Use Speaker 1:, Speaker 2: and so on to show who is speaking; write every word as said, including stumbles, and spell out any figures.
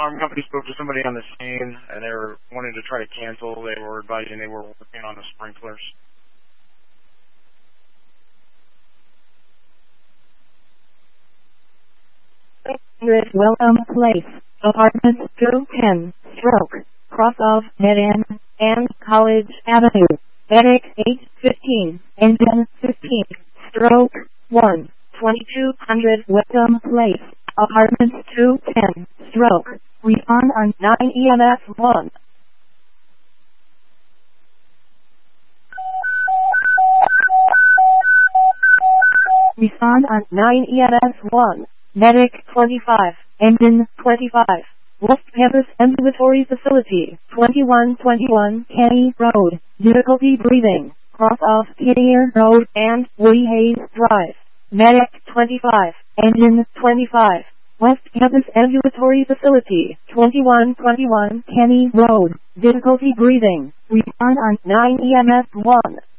Speaker 1: alarm company spoke to somebody on the scene, and they were wanting to try to cancel. They were advising they were working on the sprinklers.
Speaker 2: Welcome Place, Apartment two ten, Stroke, cross of Medan and College Avenue, Medic eight fifteen, Engine fifteen, Stroke one, twenty-two hundred Welcome Place, Apartment two ten, Stroke, respond on nine E M S one. Respond on nine E M S one. Medic twenty-five, Engine twenty-five, West Campus Ambulatory Facility, twenty-one twenty-one Kenny Road, difficulty breathing, cross off Kittier Road and Woody Hayes Drive. Medic twenty-five, Engine twenty-five, West Campus Ambulatory Facility, twenty-one twenty-one Kenny Road, difficulty breathing, respond on nine E M S one.